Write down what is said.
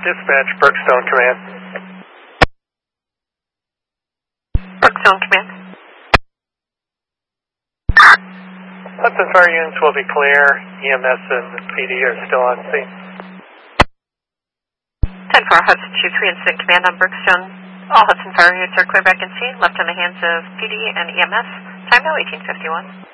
Dispatch, Brookstone Command. Brookstone Command. Hudson Fire units will be clear. EMS and PD are still on scene. 10-4 Hudson 2-3 Incident Command on Brookstone. All Hudson Fire units are clear back in scene, left in the hands of PD and EMS. Time now 1851.